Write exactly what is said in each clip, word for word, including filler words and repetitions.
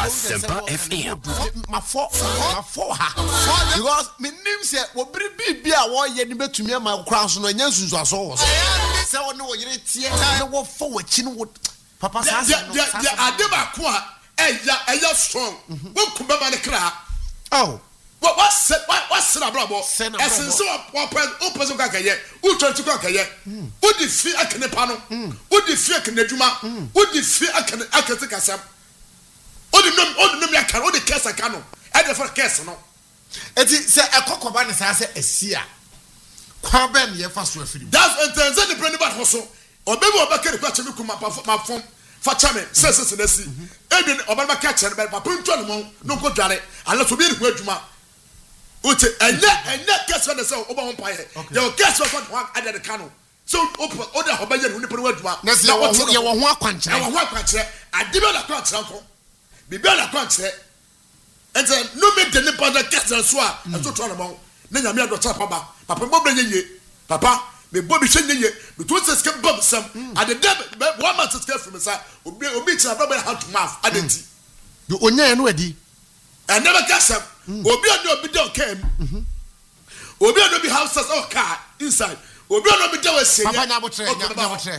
Asempa F M. My four, my four, because my name said, "What be be a war yet to me my cross no yes was so." So no, you didn't no forward chin would Papa says, "I never quite a ya strong. What come by the crowd? Oh, what was said? What was said about essence of open so yet? Who tried to cook yet? Would you fear a canapano? Would you fear Canaduma? Would you fear a can I can take a sam? All the name, all the name I can, all the case I can. I never case no. It is a cocoban as I say a seer. Quaben, your first refuge. That's a Tanzania brand about Hosso. Or maybe I'll back at the come up my phone. Fatame, says in the sea. Even Obama catcher, but my point no go jolly, unless we be the word Juma. Uche, and that, and that guess when the soul over umpire. Your guess was one at the canoe. So, open order Hobayan, who put word Juma. That's not what you want, quantity. I want quantity. I develop a quantity, uncle. Be better quantity. And then, no make the nipper that gets a swap, and so turn about. Then I'm here to talk about Papa Bobby, Papa. Me Bobby Shenye, but what's the scam Bob some? And the devil, one month is from his side, will be a bit of rubber how to mouth. I didn't. You only and ready. I never guess up. Will be a no bidder came. Will be a no be houses or car inside. Will be a no bidder was saying, Papa Nabotre, Nabotre,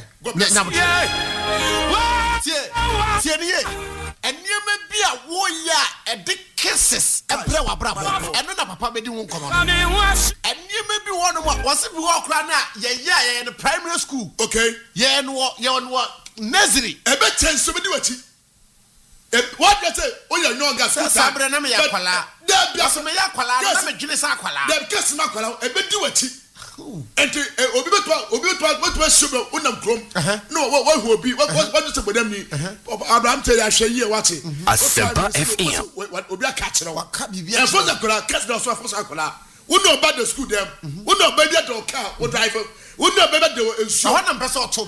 Nabotre. And you may be a warrior at the kisses and Brawa Bravo. And then Papa made you won't come on. And you may be one of what was it walk around now? Yeah, yeah, in the primary school. Okay. Yeah, and what you're on what? Nazari. A bit chance somebody what you what you say? Oh, you're no gas. Sabra Namia Quala. There be a Samaya Quala, I'm a Julius Aquala. There be a Aquala, a bit do it. And to Obi Obi what was sugar unam chrome. No, what will be what what is with them? Abraham tell you share here what it. Asempa F M. What will be a catcher? What can be a for the color, catch the sofa for Sakola. We know about the school them. We know about the car or driver. We know about the so one number so top.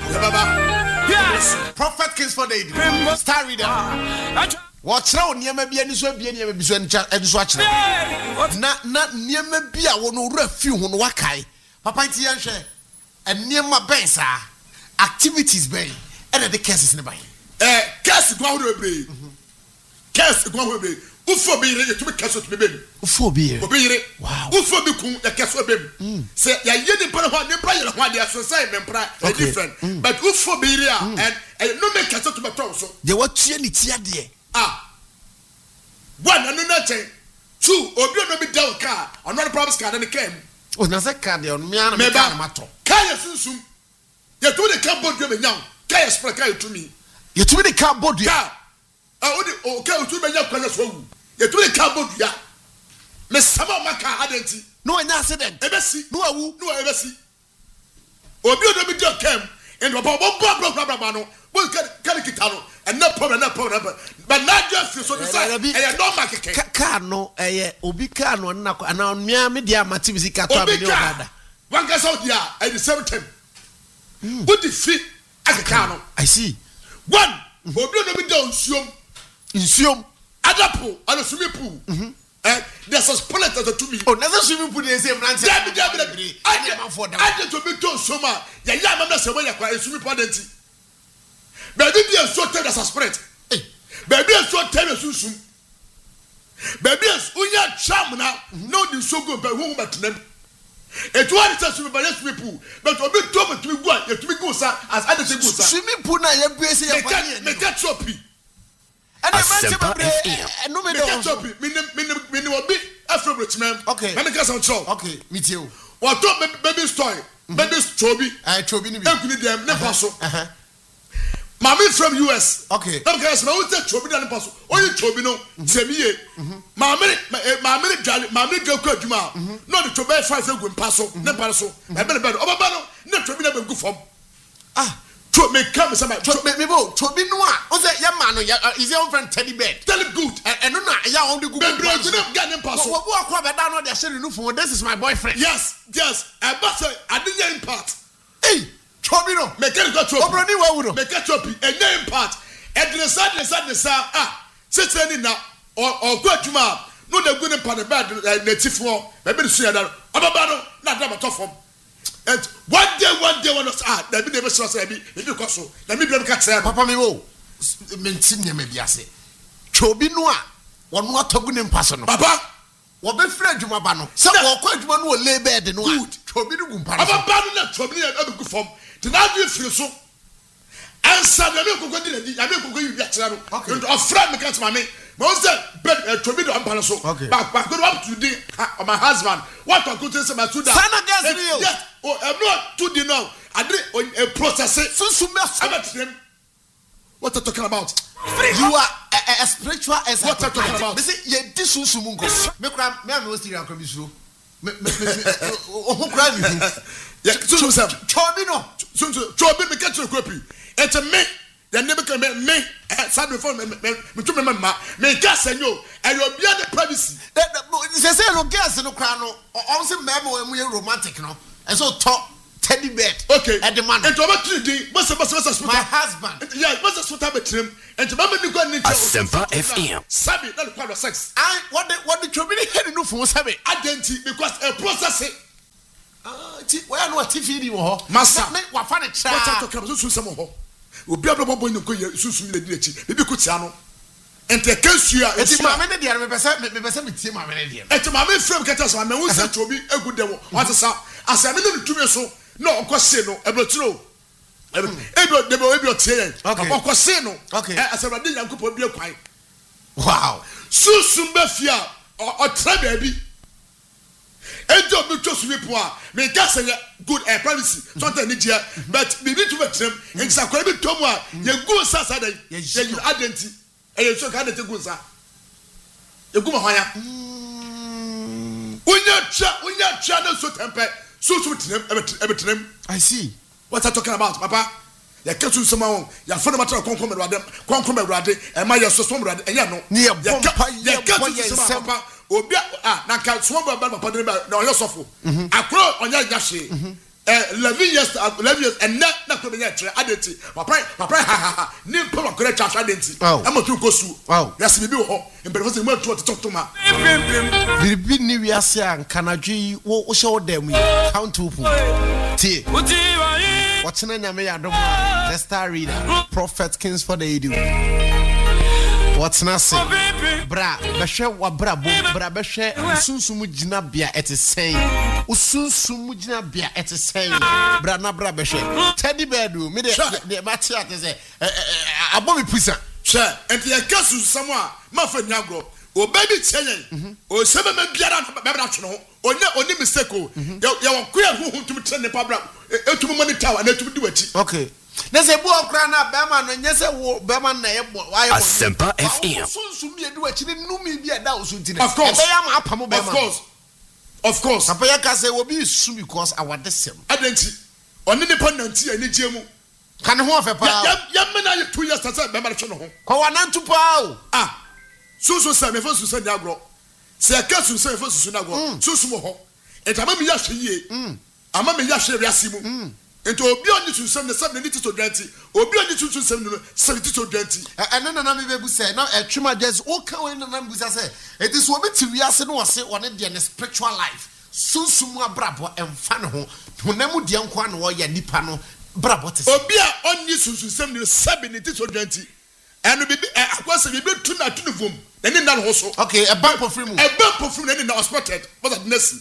Yes, Prophet Kings for the star reader. What's wrong? You may be any so be any and swatch. Not not near me be a one refuge on Wakai. Papa Tianshe and near my bensa activities bay and the cases in the bay. Eh, cast go to be. Cast go to be. Ufo be ready to be cast to be. Ufo be. Wow. Ufo be kun the cast be. Say ya yedi para ho ne prayer ho dia so say me pra different. But ufo be here and no make cast to be town so. They what tia ni tia de. Ah. One no na chen. Two obi no be down car. Another problems car then came. Oh, na se ka de on me ana me ka na mato. Kaya sunsum. Ye to the cardboard you be nyam. Kaya spray kaya to me. Ye to the cardboard ya. Ah, o de o kaya to be nyam kwala so wu. Ye to the cardboard ya. Me sama maka adenti. No an accident. Ebesi. No awu. No ebesi. Obi o do be do kem. And baba baba baba baba no. Bo kan kitano. And no problem, no problem. But not just so to say. And no market. Car no, eh, obi car no na na me me dia mativisi ka to abeli obada. One guy out there at the same time. What the fit as a car. I see. One, obi no be down siom. Siom. Adapo, and a swimming pool. Eh, there's a split as a to me. Oh, never swimming pool the same answer. I did to be told so much. Ya ya mama say when you kwa swimming pool denti. Baby be so tell as a spread. Baby so tell as susum. Baby as unya cham na no the so go be who but them. Et one is swimming by swimming pool. But obi to to go ya to go sa as other say go sa. Swimming pool na ya buese ya fani. Me get choppy. And the man and no me get choppy. Me me me me obi afro Richmond. Okay. Me get some chop. Okay, me too. What to baby story. Baby chobi. I chobi ni bi. E kuni dem ne paso. Uh-huh. Mami from U S. Okay. Nam guys, ma wo say chobi na ne paso. Oyi chobi no, semiye. Mami mami dwale, mami ga ku adwuma. No the chobi five egu paso, ne paso. E be be. Obaba no, ne chobi na be gu fam. Ah, chobi me come say chobi me bo, chobi no a. O say ya man no, is your friend Teddy Bear. Tell him good. And no na ya on the good. Be be no ga ne paso. Wo wo akwa be da no dey share no phone. This is my boyfriend. Yes, yes. I but say I didn't impact. Hey. Chobi no me get go chobi obroni wa wu no me get chobi e name part e dey sad dey sad dey sa ah setse ni na o go adwuma no dey go ne pa ne bad native one me be so ya da obaba no na da to form and one day one day one ah da bi dey be so say bi e bi ko so da mi bi ka tell papa me wo me tin ne me bi ase chobi no a wɔno atogu ne mpa so no papa wɔbɛfira adwuma ba no sɛ wɔkɔ adwuma no wɔ lay bed no a chobi no gu mpa so aba ba no na chobi no abeku fam te na adu firi so ansa na me kokɔ di na di na me kokɔ yi biakyera no nto ɔfra me ka tama me ma wo sɛ bed chobi do mpa no so back back go up to the my husband what talk to say my suda sana gas real yes oh I'm not to the now ade a process sunsun bɛ so abatrem what are talking about you are a, a, a spiritual as what are talking about me say ye di sunsun mu nko me kra me am o siri akra bi suro me me o ho kra ni hu ya sunsun sam chobi no sunsun chobi me ka tire kopi et me the name can me me sad before me me to me ma me gas enyo e yo bia the privacy se se no gas no kra no o se me mo mu ye romantic no e so top teddy bed okay at the man and to about three day what's what's what's my husband yeah what's what about trim and to mama ni go ni Asempa F M sabi na kwa sex I what the what the trouble head no for sabi identity because a process ah ti where no T V ni wo ho masa me wa fa ne tra what talk about so so ho obi ablo bobo ni ko ye susu mi le di echi bibi ko tia no ente kansuya enti ma me ne dia me pese me pese me tie ma me ne dia enti ma me frame keta so ma hu se trobi egu de wo what sa asame no tumi so no okose no eblotiro ebio debo ebio tie okose no asame de yankopo bia kwan wow susum ba fia o tra ba bi ejo bi to su people a me ka say good air privacy something ni dia but we need to be trim insa kwa bi to mu a ye go sa sa da ye identity e ye so ka na te go sa e go ma hwan ya unya cha unya cha na so tempe so so trim e be trim I see what are talking about papa ya ketu nsema won ya fo na matra konkom erade konkom erade e ma ye so so erade e ya no ya bompa ya ketu nsema papa obi ah na ka so ba ba papa na na oyo sofo akro onya yahye eh eleven years eleven years and na na ko be ya tre adenti papa papa ha ha ni po ko re cha adenti amatu ko su ya se bibi wo ho emperefo se mu atu to ma biribi ni wi ase anka na dwi wo wo hye wo dem count open tie watching nyame ya dom the star reader prophet kings for the edu what's na say bra behwe wa bra bo bra behwe sunsum gina bia etesen usunsum gina bia etesen bra na bra behwe teddy bed me de de mati atese abomi pisa sure enti ya kasu samwa ma fa nyagro o baby chenyen o sebe me biara be bra twe no onya oni mistake o ya won kuya hu hu tum tene pa bra etum monitor na etum di wachi okay na se bu okra na bema no nye se wo bema na ye bo wa ye bo Asempa F M sunsun bi edu wachi ni numi bi eda osuntine of course e be ya ma apamo bema of course of course papa ya ka se wo bi su because awadesem adenti oni ne pananti ani giemu kan ho afa pa ya ya mena ye two years tasa bema twe no ho kwa wanantu pa o ah susu sa me fo susu ni agro se ka susu me fo susu ni agro susu mo ho etama mi ya hwe yie ama me ya hwe wiase mu ento obi oni susu ne seven ni tito twenty obi oni susu seven no seven tito twenty eno na na me bebu say na etwema just o ka we na na me busa say it is obi ti wiase no wose one de ne spiritual life susu mu abrabo emfa ne ho honam de nko an wo ya nipa no brabo te obi a oni susu seven no seven ni tito twenty eno bibi akwase bibi tu na tu ne vom na ni na ho so okay a bank of free mu a bank of free na ni na spotted what that nesi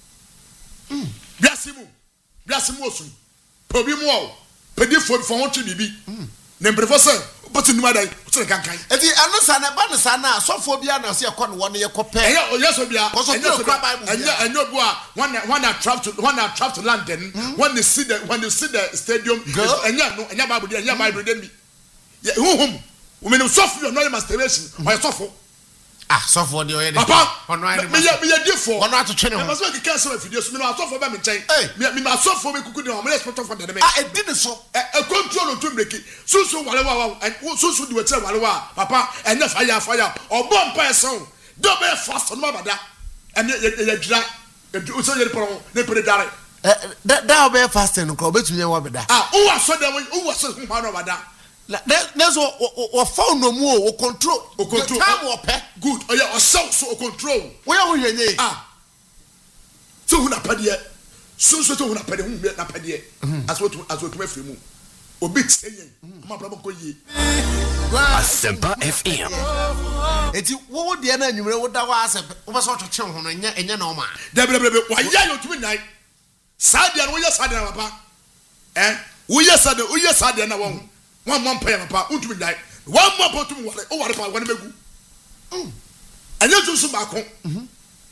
mm biase mu biase mu osun obi mu o pedi fo fo ho twi bibi na mbrefo se but numa dai o kankan enti eno sa na ba ne sa na sofo bia na se ekọ no won ye kope eh o yeso bia enyo enyo enyo bu a one one travel to one travel to London when they see the when they see the stadium enyo no enyo bible enyo bible dem bi hu hum o me no sofo no masturbation o sofo ah sofo de o ye papa ono ai me ye me ye defo ono atotwe ne ho me so ke kan so afidie so me no sofo ba me nchen me me ma sofo me kuku de o me respect for the me ah e di ne so e control to breki susu wale wa susu di wetre wale wa papa enye fire fire obo mpa eson do be fast no bada ene ye dira e so ye pro ne pre dare da be fast no ko betunye wa beda ah o wa so de o wa so hu ma no bada there's o phone no mu o control o control time o pe good o ya o so so o control we ya hu yenye ah so hu na pade so so to hu na pade hu na pade as what as what me free mu obi tseyen ma bra ko yi Asempa F M eti wo de na anwumre wo da wa asep wo be so twetwe ho no enya enya na o ma da bre bre wa ya yo tumi nai sadia no wo ya sadia na papa eh wo ya sadia wo ya sadia na wo wo mo mpa ya papa utumi nai wo mo mpa tumi wale o wale pa wo na megu mm anya tusu ba ko mhm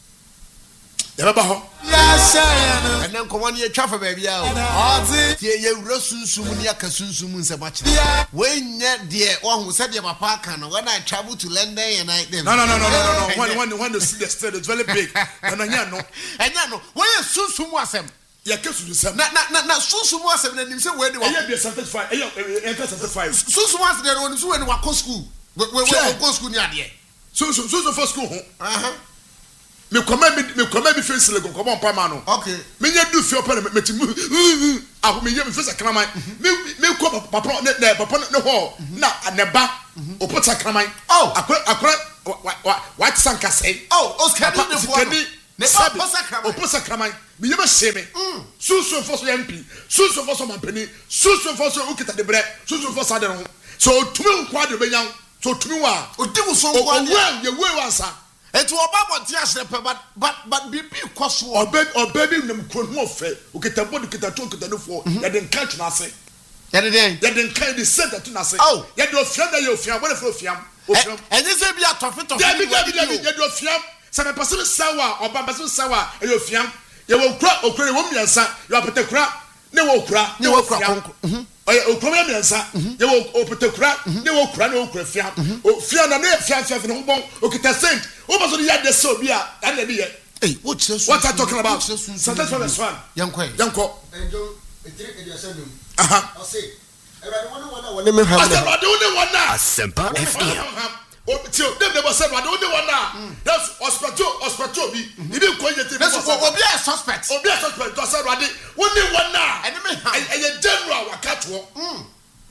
ya ba ho ya sha enen ko won ye twafa ba bia o tie ye wura sunsum ni aka sunsum nsem a kire we nya de o hu se de papa aka no when I travel to London and I them no no no no no no when when when you see the state it's very big and anya no enya no we ye sunsum asem ya kesu nsem na na na sunsum asem na nim se we de wa ya be certified ya enter certified sunsum asem de won so we ni wa ko school we we go school ni ade so so so for school ho aha me comment me comment me face le comment pas ma no okay me nya du fi opa me ti aho me nya me face kraman me me ko papa ne papa ne ho na aneba opota kraman oh akora akora what sanka say oh oscar ni fo ne papa kraman opota kraman me nya me se me susu fo so M P susu fo so mampani susu fo so ukita de bre susu fo sa de no so tumi kwa de be nya so tumi wa odi wo so kwa de ye we wansa etu oba boti asrepe but but but bibi kwaso obe obe bi nem kro ho fe okita bodu kita to okita no fo ya den catch na ase ya de den ya den kan di center to na ase oh ya de ofiam da ya ofiam bodu fo ofiam ofiam enye se bi atofe tofe ya bi ya bi ya de ofiam se me person sawa oba person sawa ya ofiam ya wo kura okura wo miansa ya petekura ne wo kura ne wo ofiam oya okura miansa ya wo opetekura ne wo kura ne wo kura fiam ofiam na ne fiam fiam ne ho bon okita cent o ba so ya de so bi a na de ye hey what you what are talking about sometimes for this one yanko yanko enjo etire ke dia sedum aha o say everybody wanna wanna wanna me have asa rade woni wona Asempa F M o ti o dem dem say rade woni wona that's hospital hospital bi ibi ko yete bi so obi a suspect obi a suspect to say rade woni wona ene me ha eye general wakato mm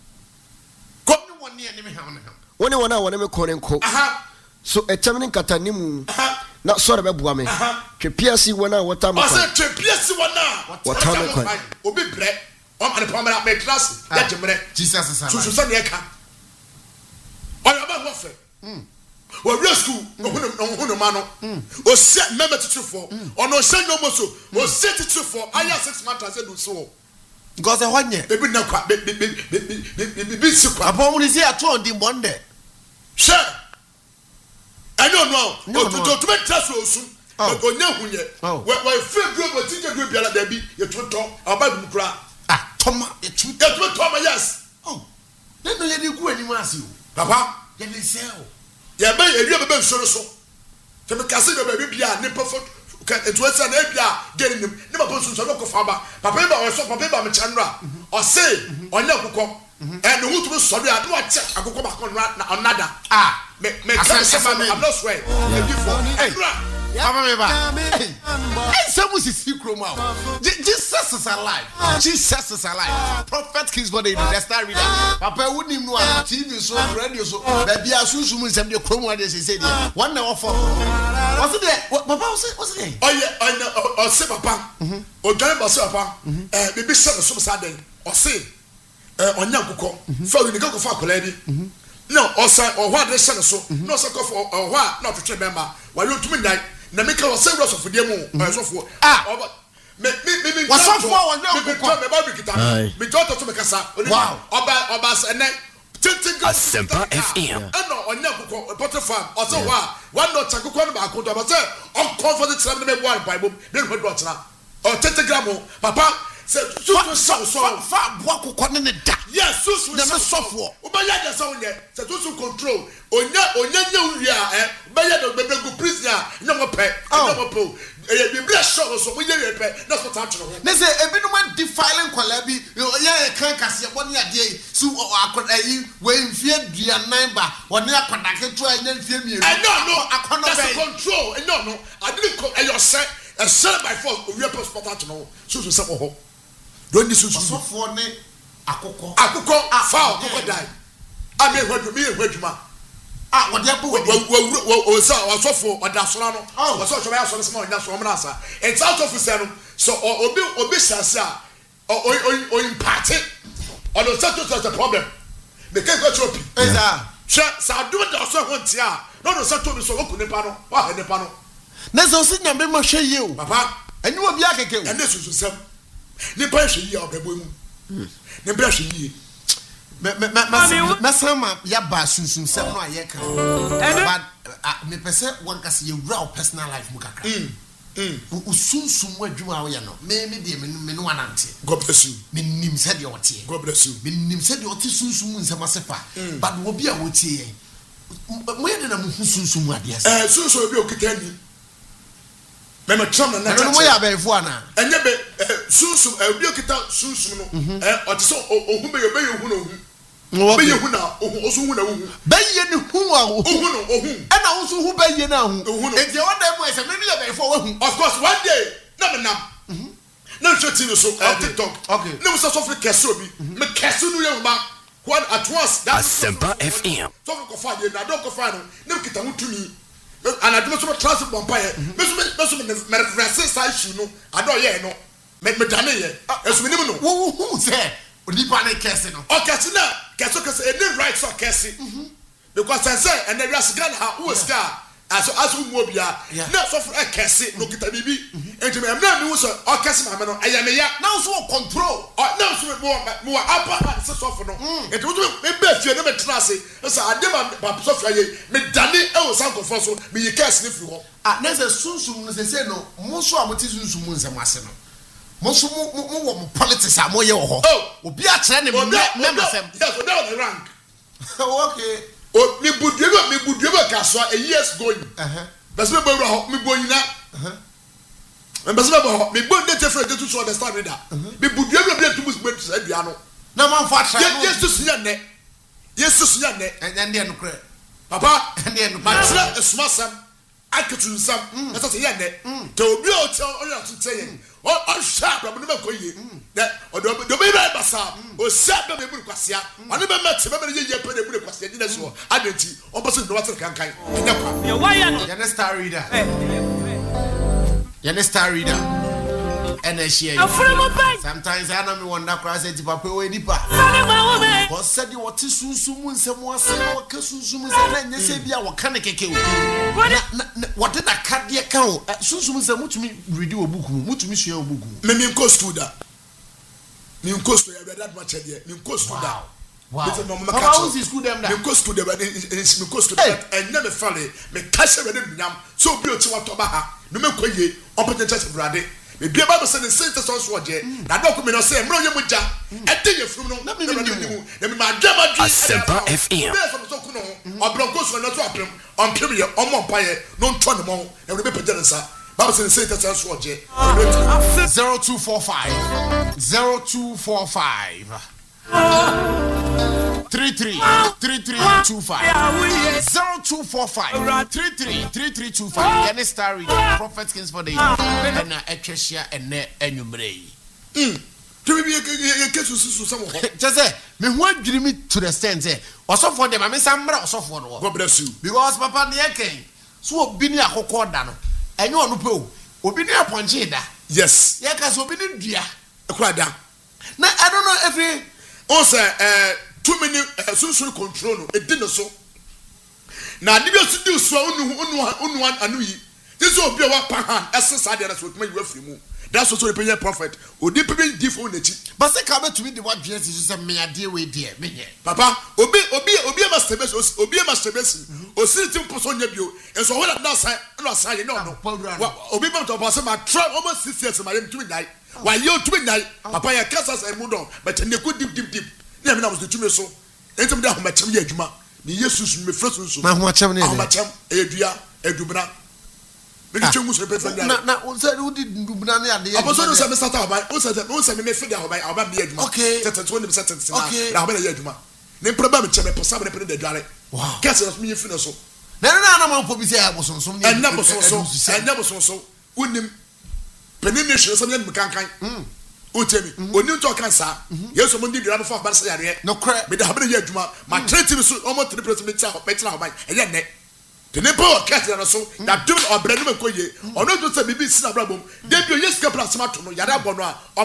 ko ni woni ene me ha wona woni wona wona me ko renko aha so etemne katanimu na sore be bua me twe piasi wona wota me o say twe piasi wona wota me kwa obi bre o ma ne pamara me class ya jemre Jesus is so so say ne ka o ya ba wo fe mm o real school o hunu o hunu ma no o se member tutufor o no se no mo so o se tutufor aya six months as do so because e honye e bi na kwa be be be be si kwa abon mu si ato on di monde she I don't know. O to to make trust osu. O nya hunye. We we free group o tinje group biala da bi ye to to aba bi kura. Ah, toma, ye to. Ye to to ma yes. Oh. Then no ye di ku ani ase o. Papa, ye dey sell. Ye be eri be be nsoro so. Te me kase be be bia ne perfect ka etu esa na bia geri nim. Ne papa so so ko fa ba. Papa ba o so papa ba me chanra. O say onya kokko. Eh no hutu so bia do a check akokko ba ko na another. Ah. Me me can't say I'm not swear. Hey, Papa me ba. Hey, someone is secret now. Jesus is alive. Jesus is alive. Prophet Kings body the star reader. Papa wouldn't even know T V so radio so. Baby asusu mu nsem de krom wa de say dey. One na offer. What's it there? Papa what's it? What's it? Oh yeah, oh say papa. O dwan ba say papa. Eh bibi say so so den. O say eh onya kokko. Fa we ni kokko fa kola bi. No, osa or what they send so. No, so for or what not to remember. While you to midnight, na make our service of the demo. So for ah, me me me me. What's up for one now? Me baby kita. Me daughter to make us. Wow. Oba oba and then Asempa F M. And no, on your potter farm. Also, wow, one not a cook on back. I was there. On comfort the time me one Bible. Then what got now? Or tentagram, papa. So so so so fa boa kokko ne da yes so so na me sofo o ba ya da so nye so so control onya onya nya wi a eh ba ya do bebe go prison na mo pe na mo po e bi bia show so mo ye pe na so ta tro ho ne say ebi no man defiling kwala bi ya kan kase bo ne ade su akoda yi we mfie duanan ba woni akoda keto anya mfie mienu eh no no akono be control eh no no I didn't e your say e say by force o wi passport ta tro ho so so se mo ho don't listen to so for ne akoko akoko fa akoko dai ame hwadu me hwaduma ah wode apo we o sa o sofo odasora no o so so ya so se ma onya so mra sa it's out of say no so obi obi sase a o o o impart or the status is a problem. The cake got choppy. Sa do the also want ya. No, no, Sato is so open the panel. What the panel? There's also number much show you, Papa, and you will be like a and this is some. Nipashi ye of the boom. Nipashi ye. Masama yaba sunsun sɛ no ayɛ ka but me pese one ka se real personal life mu kakra mm usunsun mu adwuma wo yɛ no me me de me me no anante God bless you me nim sɛ de ɔte God bless you me nim sɛ de ɔte sunsun mu nsɛm asefa but wo bi a wo tie yɛn mo yɛ de na mo sunsun mu ade ase eh sunsun bi okitani me me tram na na mo yɛ abɛfo ana enye be sunsun obi okita sunsun no eh ɔte so ohun be yo be yo hu no hu Be you now, also who know. Be ye who are who, and also who be ye now. If you want them, I maybe before. Of course, one day, no, no, no, shooting so TikTok. Okay, no, so for Cassobi, McCassu, young man, what at once that's Asempa F M. So go find you, I don't go find him, no, get out to me. And I do not trust him, Vampire. Mister Francis, I should know. I don't yet know. Make me done here. As we never know. Who said? Nipa ne kese no. O kese na, kese kese e dey right so kese. Mhm. Because I say and there is Ghana ha who star as as who mo bia. Na so for kese no kita bibi. Enti me na me wo so o kese ma me no aya me ya. Na so control. O na so me mo upper hand se so for no. Enti wo me be fie na me tena se. So ade ma ba so fia ye. Me dane e wo san kofo so me ye kese ne firi ho. Ah na se sunsum no se se no. Mo so amoti sunsum nsem ase no. Most of politics are more. Oh, be a training member. Yes, without the rank. Okay. Oh, me would never, me would never cast a years going. Uh huh. That's me, me going now. Uh huh. And that's me, but that's a friend to understand that. Me would never be able to move to Ediano. No man for yes to see a net. Yes to see a net. And then the credit. Papa, and then my son is small son. I could do some. That's a net. To be out to saying. Oh, sharp, I'm never going that or the baby bassa or sharp baby quasia. I never met some baby put quasia. That's all. I didn't see. Opposite the water can kind. You're a star reader. You're a star reader. And I share. Sometimes I don't want that cross at Papa or Nipa. What said you what to soon someone said or Cassun and you say, Bia, what can I kill? What did I cut the account? Soon so much me read you a book, much me share a book. Meme cost to that. Meme cost to that much idea. Meme cost to that. Wow. How is school them now? Because to the it's because to that and never fall. Me cash a yam so built to what Tobaha. No me quay, open church brade. Me be Bible say the saints so so je. Na document no say mro yemu ja. E dey from no. Na me me na me ma drama dream. Asempa F M. Obronko so na to apem. On pem ye omo mpaye no ntwa ne mo. E we be pagya nsa. Bible say the saints so so je. zero two four five zero two four five three three three three two five zero two four five three three three three two five. Any story Prophet Kings for the and a treasure and enumere. Mm. To be a case of some. Just say me who dream me to the stand say also for them I mean some also for God bless you. Because Papa the king so obi ni akoko da no enye onu pe o obi ni aponche da. Yes. Ya ka so obi ni dua akwada. Na I don't know every also uh too many social control no e di no so na ade bi so di so unu unu unu anu yi this obi wa pa han esesa de na so tuma yi afiri mu that's also the prayer prophet odi pe di fo na chi but say ka be to me the what Jesus say me ade we dey me here papa obi obi obi masturbation obi masturbation o si ti mpo so nya bio enso ho na san na san ye no no obi ba to pa say ma try almost six years ma dem to me die why you to me die papa ya kasa say mu don but ne go deep deep deep na me na was the two me so entem da ho ma chem ye adwuma ni Jesus me fresh so na ho chem ne ho ma chem edua edubna me di chengu so pe fa na na o say o di ndubna ne ade apo so no say me start abai o say o say me me feed abai abai be adwuma okay tete twenty percent na abai ye adwuma ne problem me chem me posa me pe de dware wow kase no me fi no so na na na ma po bi say abosonsom ne en na bosonsom en na bosonsom unim penination so me kankan mm Utemi, oni nto kan sa. Yesu mo ndi dira no fa ba sa yare. No kra. Me da ha be ye adwuma. Ma trade so almost three percent me tia me tia ho ban. Eye ne. The ne power cat na so. Da dum obra no me koye. Ono to say bibi si na bra bom. De bi yes ka plasma to no yare abo no a. Omra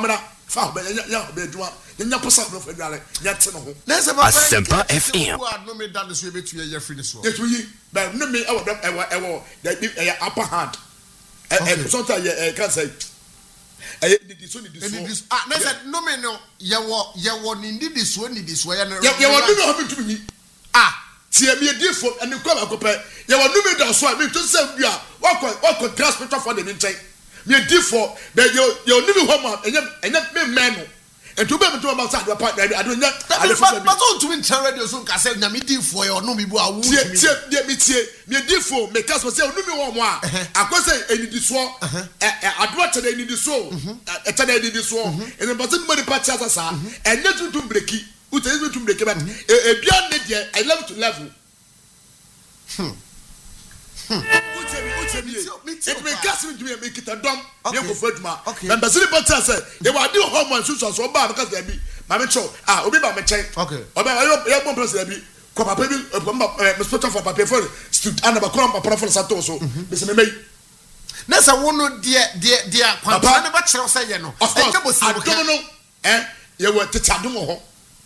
fa be ya ya be adwuma nya posa no fa adwale nya te no ho Asempa F M no me dan so ebetu ye free so etu yi ba no me e wo e wo e wo the upper hand e so ta ye can say e didi so didi so ah na say no me no ye wo ye wo ni didi so ni didi so ye no ye wo no me ho bitu yi ah tie me di fo ene kwa akopɛ ye wo no me da so a me to say bia wakɔ wakɔ transport for the nkyɛn me di fo be ye ye no me ho ma enye enye me men no entu be me to ma sa do pa I don't nya ale fo but on to in radio so ka say na me di fo ye no me bu awu tie tie de me tie me di fo me ka so say no me wo mo a akose enidi so e ado ache de enidi so e che de enidi so ene but me di pa tia sa enye tutu breki utezi tutu breki but e bia ne de I love to level hmm utemi utemi it me gas me do me kita dom me go for aduma na basili bota say e wa di hormone so so ba because dey bi ma me cho ah obi ba me chen okay obi ayo ya bomb president bi ko papa bi me sponsor for papa for stud ana ba krom papa for sato so be se me me na sa wono de de de kwanta ne ba kire say ye no e bo si adom no eh ye wo tete adom ho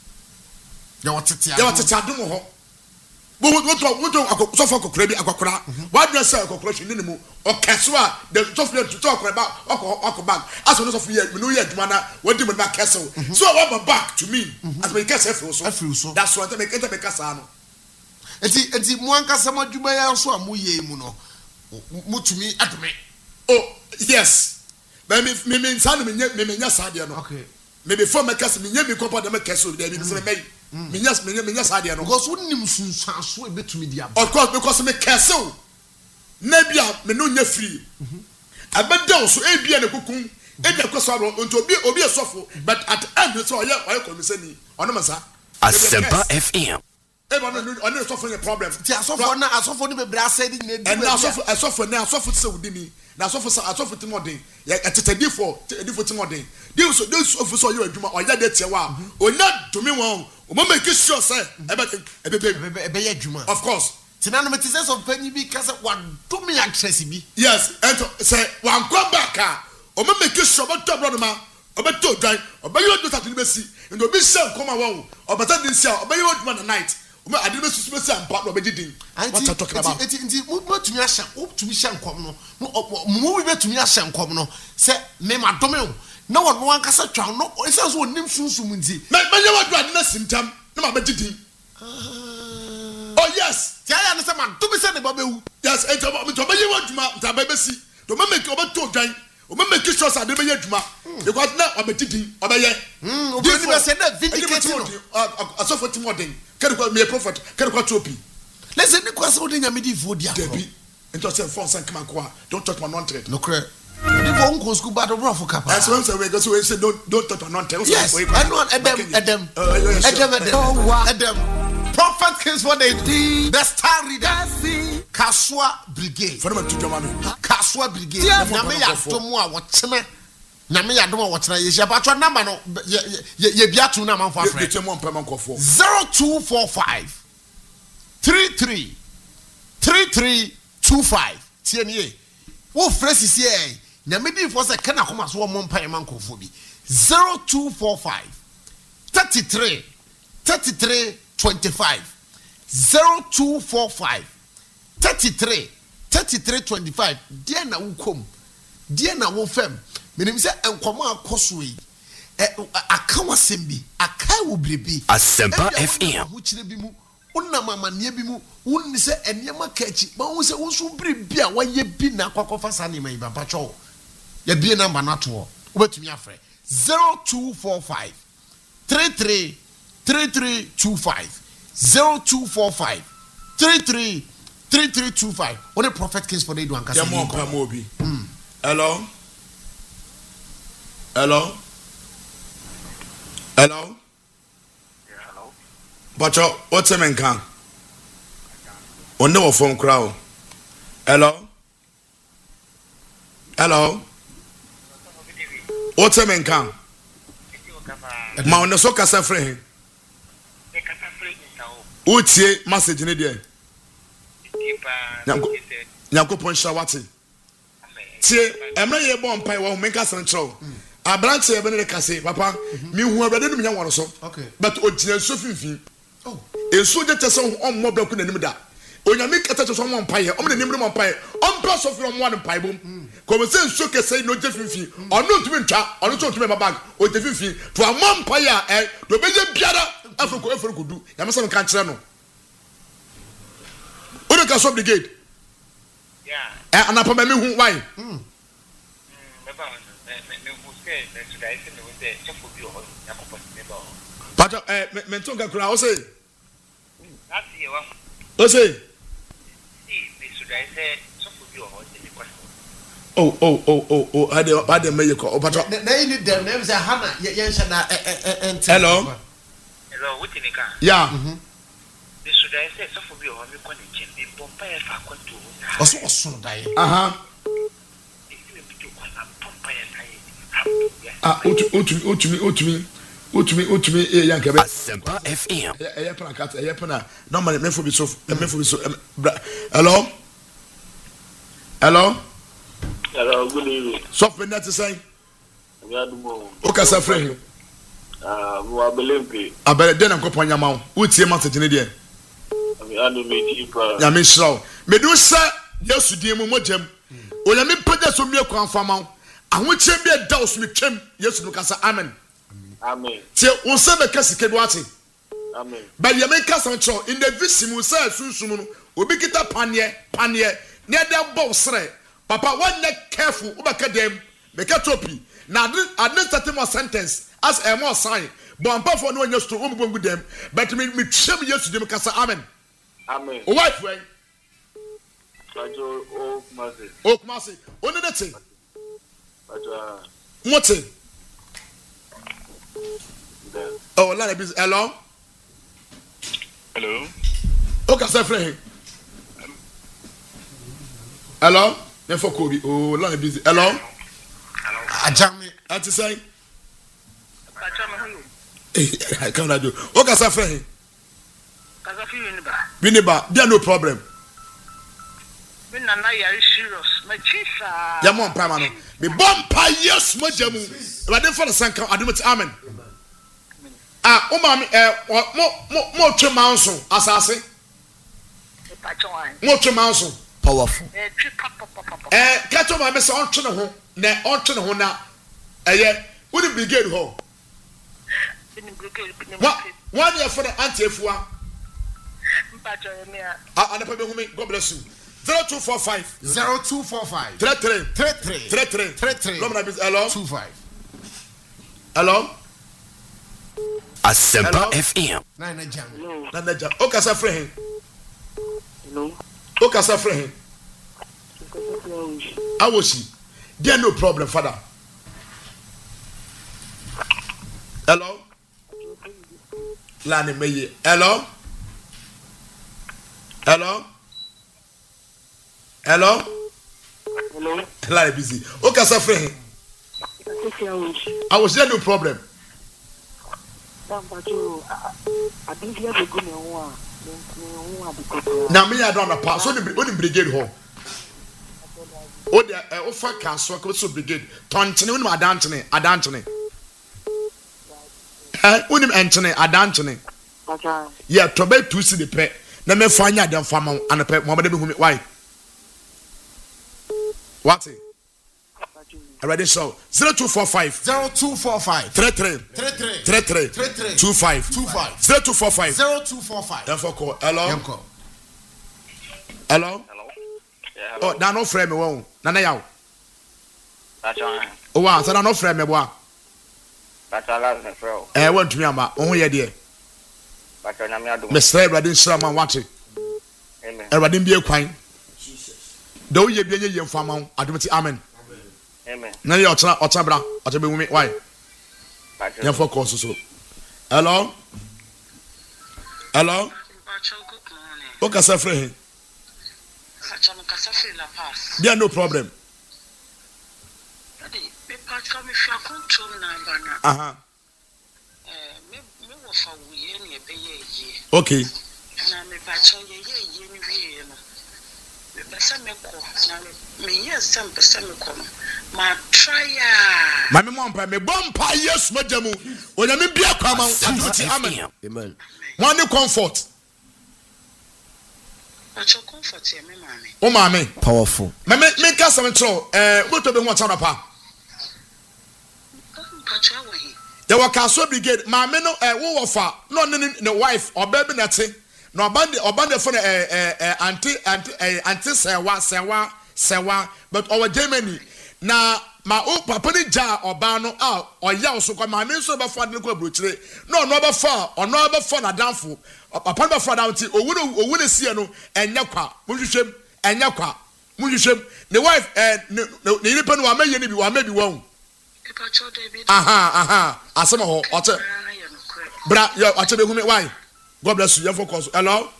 ye wo tete adom ye wo tete adom ho bo wo to wo to akosofo kokora bi akokora wa dress akokora hwe ni mu o keso a the software to talk about akọ bag aso no sofo ye me no ye adwuma na wodi mo na keso so I want back to me as me kese feel so that's what me kete me kasa no enti enti mo ankasa mo adwuma ya so a mo ye mu no mutumi adome oh yes but me me me nsa no me me me nya sa de no okay me before me kase me nya me kopa de me keso de bi se me me nya me me nya sa de no because wonnim sunsan so e betumi dia of course because me keso na bia me no nya free abeda so e bia ne kokun e bia ko so ro nto obi obi esofo but at end so oye oye komisani ono masa Asempa F M e ba no ono sofo ne problem ti asofo na asofo ne bebre asedi na edu na asofo asofo na asofo se wudini na asofo sa asofo timodin ya etetedifo edifo timodin dey so dey so so oye adwuma oya de tiewa onya domi won o ma make sure say e be be e be ye adwuma of course tina no meti sense of panyi bi kasa wa domi actress bi yes and say wan come back ah o ma make sure ba to bro no ma o be to dwan o be yo do that ni be si and o be sell come awon o better din sell o be yo adwuma na night o ma ade be su be sell ampa no be didin what you talking about enti enti mo tumi ahya o tumi hya nkom no mo bi betumi ahya nkom no se me ma dome o na won wan kasa twa no e se so onim sunsum nti me me ye wadu ade na simtam na ma be didin oh yes ti aya no se ma dome se ne ba bewu yes e to me to be ye waduma ta be be si to me make o be to dwan o me make sure say ade be ye adwuma because na o be didin o be ye mm o be ni be se na vindicate no asofo timodin kere kwa me prophet kere kwa tropi listen ni kwa se o de nyame di fo dia debi into say phone san come kwa don't touch my non-trade no cre di fo nko school bad bro for kapa as one say we go so we say don't don't touch my non-trade yes I know edem edem edem edem edem prophet kings for the the star reader Kaswa brigade for them to jama me Kaswa brigade nyame ya domo a wo kyena nyame ya domo wo kyena ye hia ba twa number no ye ye biatu na manfo afre ye temo mpema nkofo zero two four five three three three three two five tie nie wo fresi sie nyame di fo se kana koma so mo mpa ma nkofo bi zero two four five thirty-three thirty-three twenty-five zero two four five thirty-three thirty-three twenty-five dia na wukom dia na wo fam menim se enkomo akoso yi aka wasem bi aka wo brebi Asempa F M ho kire bi mu unna mama ne bi mu unni se enema kachi ma wo se wo so brebi a waye bi na kwakofa sa ne mai baba cho ya bi number na to obetumi afre zero two four five three three three three two five zero two four five three three three three two five only prophet case for the do ankasa mo pa mo bi hello hello hello yeah hello bacho what's the man kan on the phone crowd hello hello what's the man kan ma on the so kasa free utie message ne dey Nyankopon shawati tie emra ye bo mpai wo menka san chro abrante ebe ne ka say papa me hu abade no me nya won so but ogina so finfin oh enso je tese on mo bra ku nanim da onyame kata tese on mo mpaye o me nanim mo mpaye on pa so fi on mo mpaye bom ko se enso ke say no je finfin ono ntumi ntwa ono so ntumi bag o je finfin to am mpaye a eh do be je biara afro afro kudu ya me se me kan kire no o ka so brigade yeah eh anapa me hu why mm me ba me me hu se me should I say no dey chefo bi o ya ko pon me ba but eh me ntonga kura o say that's you wa o say see me should I say chefo bi o dey kwa oh oh oh oh oh ade ade me yeko o but na you need them them say hana yen sha na eh hello hello what in ka yeah me should I say chefo bi o me kwa ni chen me bomba e fa kwa to oso oso dai aha ah otumi otumi otumi otumi otumi e yanka be Asempa F M e ye plan kat e ye plan normally me for be so me for be so hello hello hello good evening so for net say yadumo o ka sa frɛ ah mo abelempe abere den nko ponya ma wo tie message ne de anu me ti pa ya me shraw me do sa yesu die mu mojam o ya me pede so mie kwan fama ahoche bi da osumi twem yesu no kasa amen amen tie won se be kasike do ate amen ba ya me kasa ncho in the visimu sa sunsun no obi kita panie panie ne da bow sre papa one careful ubaka dem me ka topi na adne start more sentence as a more sign bon pa for no nya sto o mbongu dem but me me twem yesu dem kasa amen amen o wife way Ajo o kumase o kumase oni de te ajo mote oh la be hello hello o ka sa frɛ hello ne for kobi oh la be hello hello ajami ati say ajo me hu eh kan radio o ka sa frɛ kaza fi ni ba Biniba there no problem me na na yari serious me chisa ya mo mpa ma no me bompa yes mo jamu radin for the sanka adumati amen ah o ma me eh mo mo mo twe manso asase e pa chwan mo twe manso Powerful. e twi papa papa eh kato ma me se on twe ne ho na on twe ne ho na eye wo di brigade ho ni brigade ni wa wa dey for the anti efua mpa cho me a ah anapa be hu me god bless you zero two four five zero two four five three three three three three three three three no na be hello two five hello Asempa F M nine na jam na na ja o ka sa frɛ he no o ka sa frɛ he awoshi there no problem father hello lani meye hello hello hello hello lani busy o ka sa frɛ he awoshi there no problem na me ya don na pa so ni oni brigade ho o de o fa kan so ko so brigade tontene oni adantene adantene eh oni entene adantene ya to be two si de pe na me fa anya dem fa ma anape mo be be hu me why what already so zero two four five zero two four five three three three three three three three three two five two five zero two four five zero two four five then for call hello yanko hello hello yeah oh na no frame me won na na yawo ajo oh wa sa na no frame me boa Bata la na fro. eh want me ama ohun ye de Bata na me adu. me sra Everybody nsra man wate Amen. Everybody be kwan Jesus do ye bi ye ye mfa ma adumti amen Amen. na ye otena otena bra ote be wumi why Bata. ye for course so hello hello Bata good morning. o ka sa frɛ he Bata me kasa fe la pass. there no problem Daddy, me Bata me fi control na bana. aha Eh me me wo fa wo ye ne be ye ye. okay Na me Bata ye ye ye ni wie no. besa me ko na me yes sem besa me ko ma try ya ma me mo ampa me bompa yes majamu onyame bia kwama adoti amen amen one comfort acho comfort ya me mame o mame powerful me me me ka some tro eh mo to be ho cha pa pacha wa hi ya waka so brigade mame no eh wo wofa no ne ne wife oba bi nate no obande obande for eh eh anti anti anti sewa sewa sewa but our Germany na ma o papa ni ja oba no a oya oso kwa mame so be fa de ko abrochire no no be fa ono be fa na danfo papa be fa danti owu owu ne sie no enya kwa munhwehwem enya kwa munhwehwem ne wife eh ne ne nipa no wa maye ne bi wa ma bi won aha aha asema ho oche bra yo oche be humi why God bless you you focus hello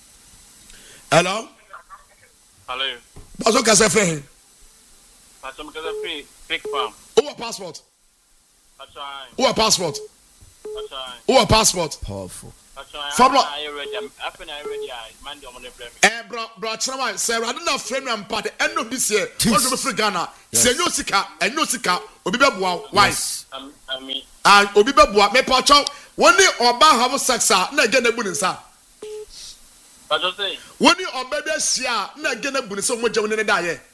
hello hello bazo ka se fe pacho me ka se fake farm o passport pacho o passport pacho o passport powerful Fablo I ready after I ready I man do money blame eh bro bro chama say radu na friend am part end of this year what do free Ghana say no sika enyo sika obi be boa why am ami ah obi be boa me pacho woni oba have sex na ge na bu nsa pacho say woni oba be sia na ge na bu nsa mo gye woni ne da ye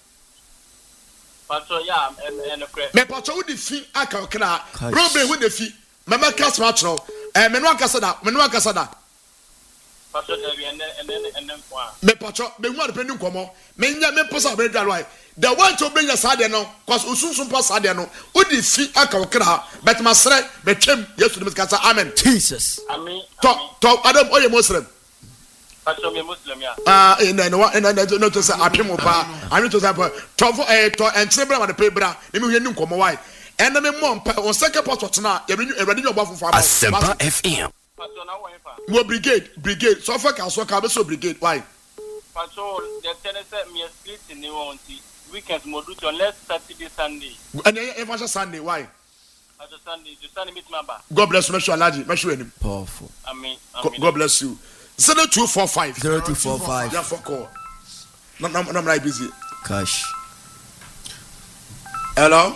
pacho ya en en me pacho wo di fi aka okra problem wo de fi mama class ma tro eh me no akasa da me no akasa da pacho de bi en en en en kwa me pacho me hu ade ni nkomo me nya me posa be dwa why the one to bring us ade no cause usunsun pass ade no wo di fi aka okra but masre be twem yesu de kasa amen Jesus ami to to adam oye muslim pacho me muslim ya ah eh no no no to say apemo pa ani to say to eh to entrebra ma de pe bra me hu ni nkomo why and me mom pa on second passport na e ready your for farm Asempa F M pacho na wo fa mo brigade brigade so for can so ka be so brigade why pacho the tennis me split ni won ti weekend mo do to unless Saturday Sunday and e fa Sunday why pacho Sunday to Sunday meet member God bless you, Meshu Alaji, Meshu Enim. powerful amen God bless you. zero two four five zero two four five yeah for call no no no I'm busy cash hello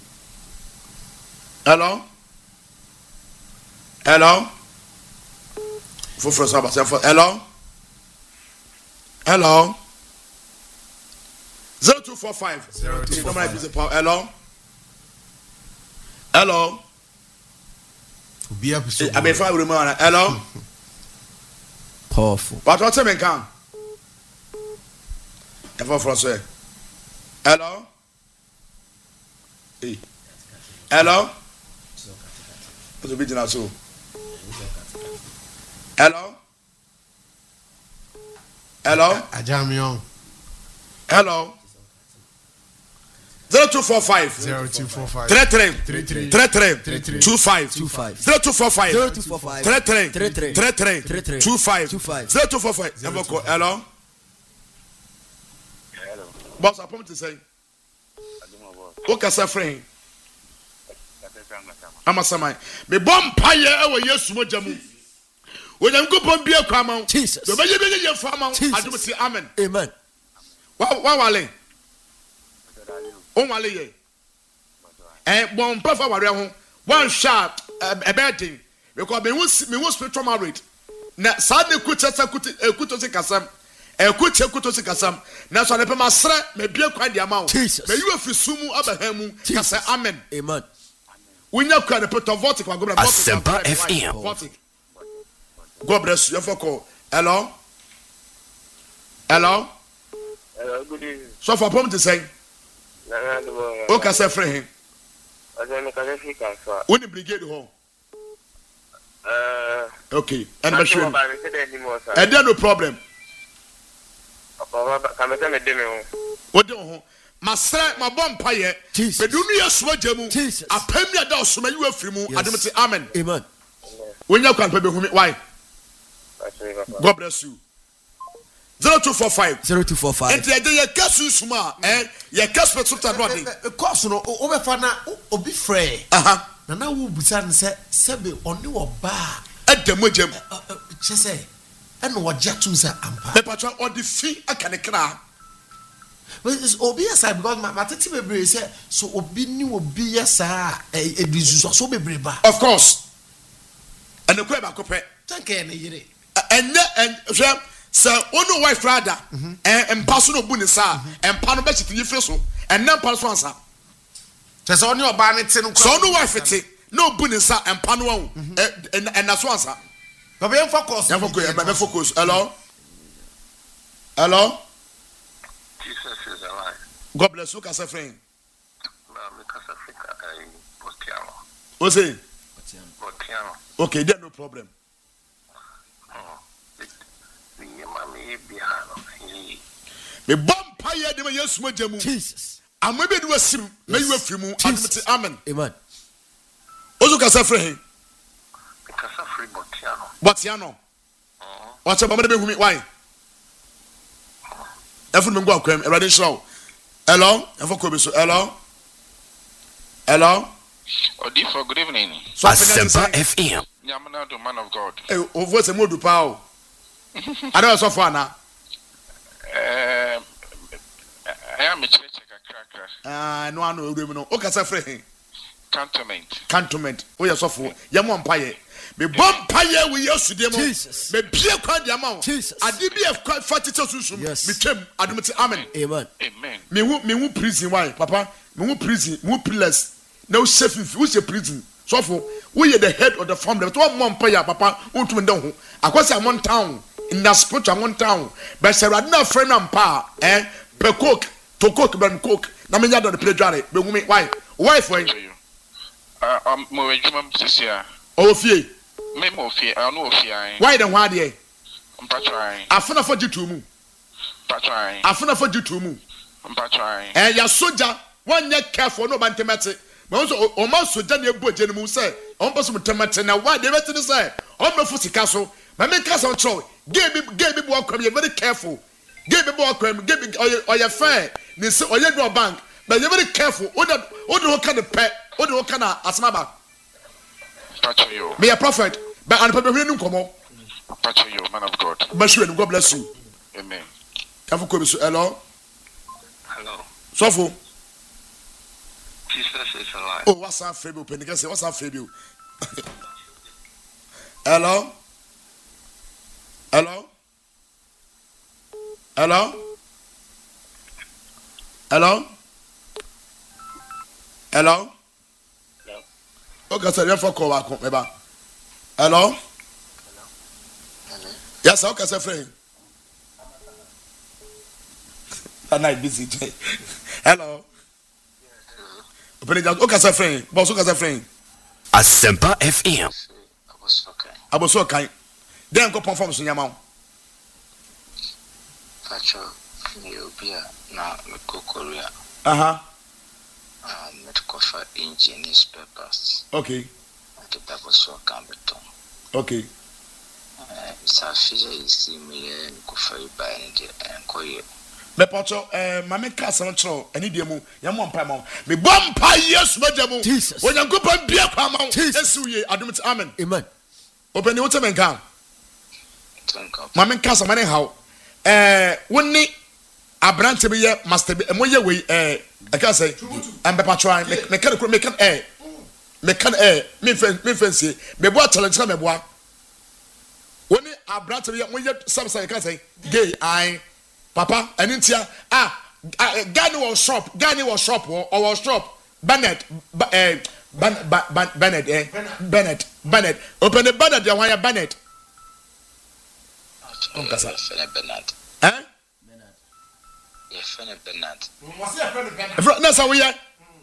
hello hello for for sabah hello hello zero two four five zero two four five hello hello obi episode I mean five remember hello powerful but what me can ever for say hello hey hello what's the big so hello hello ajamion hello zero two four five zero two four five three three three three three three two five two five zero two four five zero two four five three three three three three three three three two five two five zero two four five ever call hello hello boss appoint to say okay sir friend ama samai me bom paye e wo yesu moja mu wonyam kopon bia kwa ma Jesus do be ye be ye fa ma adum si amen amen wa wa wale on wale ye eh bom pa fa ware ho one shot e be din because me was me was spiritual married na sa de kuta sa kuta kuta se kasam e kuta kuta se kasam na so ne pe masre me bia kwa dia ma Jesus me you afisumu abahamu kasa amen amen Winya kwa the put of votic kwa gobra Asempa F M votic God bless you for call hello hello hello good evening so for pom to say na na o ka say friend ajo me ka se ka so when the brigade ho eh okay and be sure ba me se de ni mo sa and there no problem papa ka me se me de me ho o de ho masra ma bom paye Jesus. be dunu yesu ajamu Jesus. apamia da osoma yu afiri mu Yes. adumti amen amen winya kwa pe be humi why pacho papa God bless you zero two four five zero two four five enti ade ye kasu suma eh ye kasu petuta no ade course no o be fa na obi frɛ aha na na wo busa ne sɛ sɛbe ɔne wɔ ba adamu ajam kyɛ sɛ ɛna wɔgye atum sɛ ampa me patwa odi fi aka ne kra but it's obi yesa because my tati bebre say so obi ni obi yesa e dinsusu so bebre ba of course and the kwe ba kopɛ tanke na yire enye hwɛ sɛ onu wife rather en mpa so no bu ne sa empa no be chiti yifre so en na mpa so ansa tese oni oba ne te no so onu wife te no bu ne sa empa no wo en na so ansa but we focus we focus we focus hello hello Jesus is alive. God bless you kasa friend Na me kasa Africa ai Botiano. o say Botiano. okay there no problem me bompa ye de me Yesu majamu Jesus amabe de wasim me you afiri mu admit amen amen ozu kasa friend Kasa free Botiano. Botiano wacha baba de be humi why efu me ngwa kwam erade show hello efu ko be so hello hello Odi for good evening. so Asempa F M. Nyamana the man of God. eh o voice mo du pa o ada so for ana Eh I am a church kakra. ah no ano ewure mu no o kasa friend Cantonment. cantonment o ye so for ye mo mpaye me bompa ye we Yesu de mo Jesus. me bie kwa de ama o Jesus. ade bi e kwa fatite susum Yes. me twem adumti amen amen Amen. me hu me hu prison why papa me hu prison me hu pillars na o chef fi o che prison so for we the head of the family but one more mpaye papa o tum de ho akwase amon town in the spiritual amon town but say rad na friend am pa eh pe coke to coke ben coke na me nya do the play dware be hu me why wife when Uh um mo ejuma sisia. o fie Me mo fie, I no fie ai. why the why there Mpatrai. afuna for jitu mu Mpatrai. afuna for jitu mu Mpatrai. eh ya soja one ye careful no bantemete me so o ma soja na ebu agye no mu say on paso mutemete na why they better say on me fu sika so me me ka so tro game bi game bi bo akwam you very careful game bi bo akwam game bi or your fair ni say oye do bank but you very careful o da o do ka de pe o do ka na asmaba Mpacho me a prophet but an people nu komo Mpacho yo, man of God. bashu and God bless you Amen. afu ko bi so hello Hello. sofo Jesus is alive. oh what's up Fabio Penica say what's up Fabio hello hello hello hello hello okay sir you for call back meba hello yes okay sir friend that night busy hello Open okay sir friend boss okay sir friend Asempa F M. I was okay. aboso kan den ko perform so nyama Mpacho you be na me go Korea. aha Um me ko for engine papers. okay The Bible so can be done. okay Eh sa fije isi me ko for buy and enkoye. me pocho eh mame ka san tro ani die mu ya mo mpa ma me bom pa Yesu majamu Jesus. onyankopon bia kwa ma Jesus. Yesu ye adum ti amen amen open the water men kan Thank God. mame ka san mane hawo eh woni abrante bi ye master bi mo ye we eh I can say am be patro me me kan me kan eh me kan eh me fen me fensie me bo challenge me bo woni abrante bi ye mo ye sam say can say gay I papa enintia ah guy no shop guy no shop or or shop Bennett eh Bennett eh Bennett Bennett open the Bennett ya wan ya Bennett Kasa Bernard. eh Yeah, Fene Bernard. was your friend Ben na sa we ya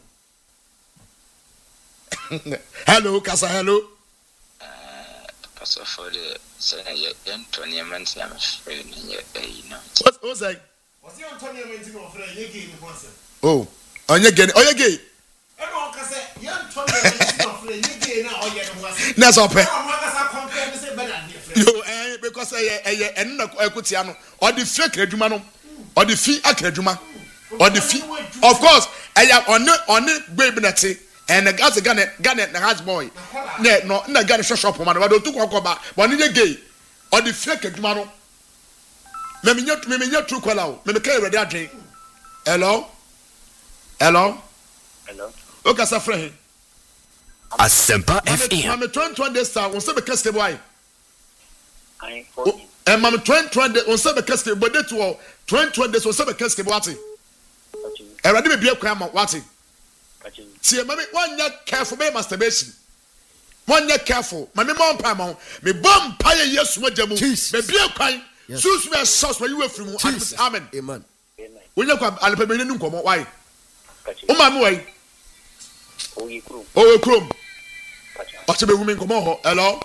hello kasa hello Uh, Pastor for the say yen twenty months na me friend ye eh no. what what say was your Antonio Mentino of friend ye gay in person oh onye gay onye gay everyone can say ye Antonio Mentino of friend ye gay na oye no was na so pe everyone can say compare me say better than friend yo eh because eh eh enu na ekutia no or the fake adwuma no or the fee akadwuma or the fee of course eh on on baby na te and the gas Ghana Ghana na house boy na no na Ghana shop man but to kokoba but ni gay or the fake adwuma no me me nyot me me nyot true kwala o me me kai ready adwen hello hello Hello. okay sa friend Asempa F M. mame twenty twenty star on se be kaste boy I for e mame twenty twenty on se be kaste bo date wo twenty twenty so se be kaste bo ati e rade be bia kwan ma wati see mame one ya careful be masturbation one ya careful mame mo pa ma me bom pa ye yesu magya mu be bia kwan sus me sauce ma you afiri mu amen Amen. Amen. wonya kwa alepa be ni nkomo why o ma me why Oh, you crew. o we krom what be women nkomo ho hello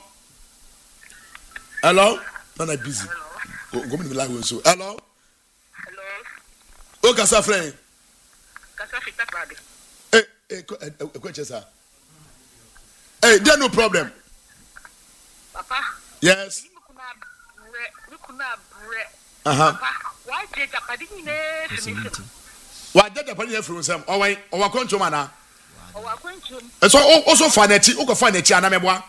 hello na na busy go go me like so hello Hello. o ka sa friend Kasa fita krade. eh eh eh question sir eh there no problem Papa. yes Kuna bre, kuna bre. uh-huh Papa, why did Japadi ne finish? wa dada pa ni from sam o wan o wa konto mana O wa kwenchum. so also fa na ti o ko fa na ti ana meboa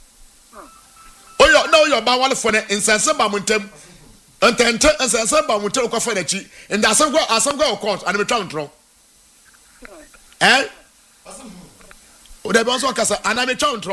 o yo na o yo ba wale fo ne insense ba muntem entente insense ba muntem ko fa na ti nda asem go asem go court ana metwa ntro eh o da be so kasa ana metwa ntro